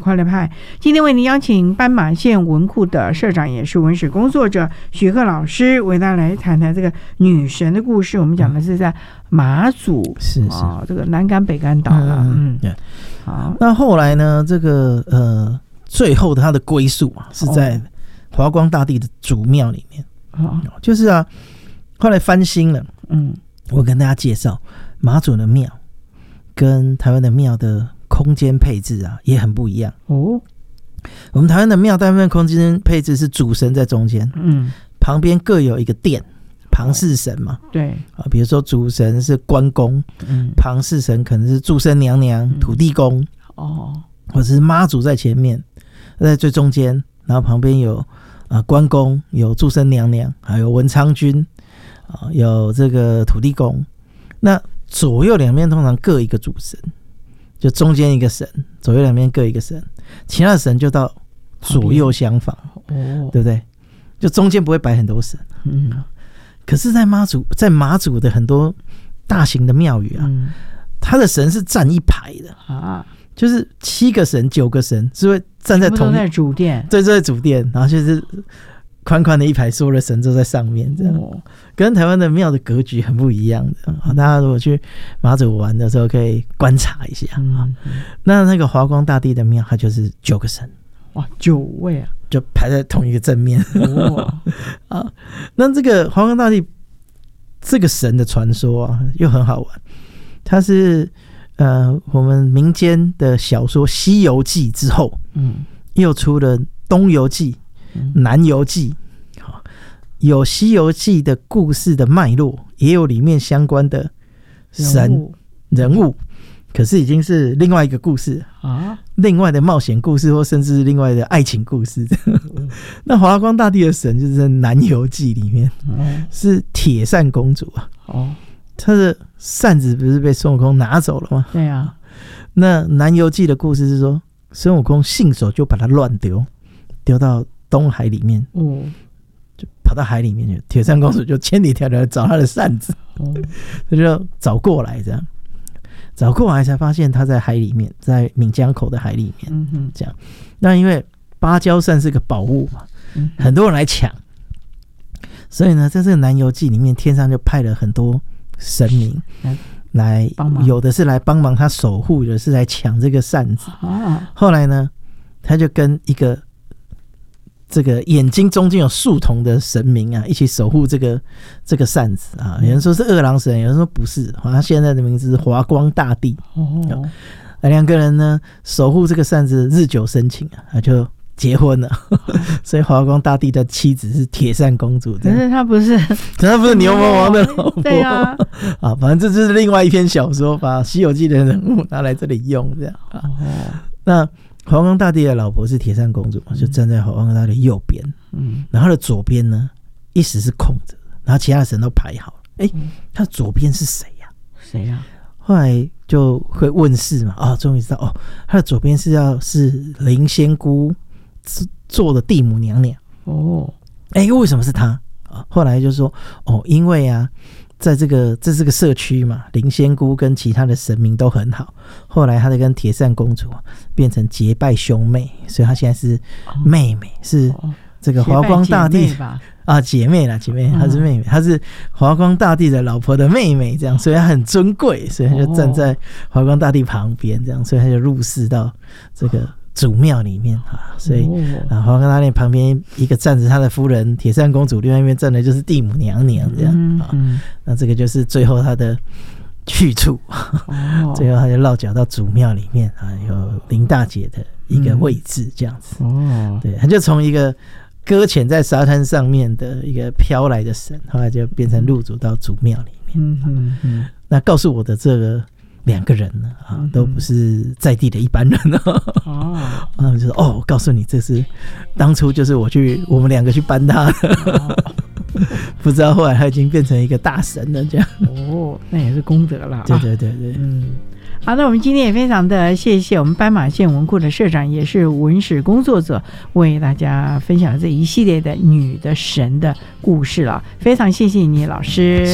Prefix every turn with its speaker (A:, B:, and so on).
A: 快乐派。今天为您邀请斑马线文库的社长，也是文史工作者许鹤老师，为大家来谈谈这个女神的故事。我们讲的是在马祖，
B: 是
A: 这个南竿北竿岛了。好。
B: 那后来呢？这个最后他的归宿是在华光大帝的祖庙里面。就是后来翻新了。我跟大家介绍马祖的庙跟台湾的庙的空间配置也很不一样。我们台湾的庙大部分空间配置是主神在中间，旁边各有一个殿，旁事神嘛。对比如说主神是关公，旁事神可能是祝生娘娘、土地公，或者是妈祖在前面，在最中间，然后旁边有关公，有祝生娘娘，还有文昌君，有这个土地公。那左右两边通常各一个主神，就中间一个神，左右两边各一个神，其他的神就到左右相仿，对不对？就中间不会摆很多神。可是在马祖的很多大型的庙宇他的神是站一排的就是7个神9个神是会站在同在主殿，对，在主殿，然后就是宽宽的一排，所有的神都在上面，这样跟台湾的庙的格局很不一样的。大家如果去马祖玩的时候可以观察一下。那个华光大帝的庙，它就是9个神，哇，9位就排在同一个正面。那这个华光大帝这个神的传说又很好玩，它是我们民间的小说《西游记》之后，又出了《东游记》、南游记，有西游记的故事的脉络，也有里面相关的神人物，可是已经是另外一个故事另外的冒险故事，或甚至另外的爱情故事。那华光大帝的神就是在南游记里面，是铁扇公主她的扇子不是被孙悟空拿走了吗？对啊。那南游记的故事是说，孙悟空信手就把它乱丢到东海里面，就跑到海里面去，铁扇公主就千里迢迢找她的扇子，她就找过来，这样找过来才发现她在海里面，在闽江口的海里面，这样。那因为芭蕉扇是个宝物嘛，很多人来抢，所以呢，在这个南游记里面，天上就派了很多神明来，有的是来帮忙他守护，有的是来抢这个扇子。后来呢，他就跟一个这个眼睛中间有树瞳的神明一起守护这个扇子有人说是二郎神，有人说不是，他现在的名字是华光大帝。两个人呢守护这个扇子日久生情就结婚了。所以华光大帝的妻子是铁扇公主，可是他不是牛魔王的老婆。对反正这就是另外一篇小说，把《西游记》的人物拿来这里用，这样那华光大帝的老婆是铁扇公主嘛，就站在华光大帝的右边，然后他的左边呢一时是空着，然后其他的神都排好了。他的左边是谁呀？后来就会问世嘛，终于知道他的左边是灵仙姑做的地母娘娘。为什么是他？后来就说因为在这个社区嘛，灵仙姑跟其他的神明都很好，后来他就跟铁扇公主变成结拜兄妹，所以他现在是妹妹，是这个华光大帝姐妹啦，她是妹妹，她是华光大帝的老婆的妹妹，这样，所以她很尊贵，所以她就站在华光大帝旁边，这样，所以她就入世到这个祖庙里面所以华光大帝旁边一个站着他的夫人铁扇公主，另外一边站的就是地母娘娘，这样那这个就是最后他的去处。最后他就落脚到祖庙里面有林大姐的一个位置，这样子。对，他就从一个搁浅在沙滩上面的一个飘来的神，后来就变成入主到祖庙里面。那告诉我的这个2个人呢都不是在地的一般人他们就说我告诉你，这是当初就是我们2个去搬他的。不知道后来他已经变成一个大神了，这样。那也是功德了。对。好，那我们今天也非常的谢谢我们斑马线文库的社长，也是文史工作者，为大家分享这一系列的女的神的故事了。非常谢谢你，老师。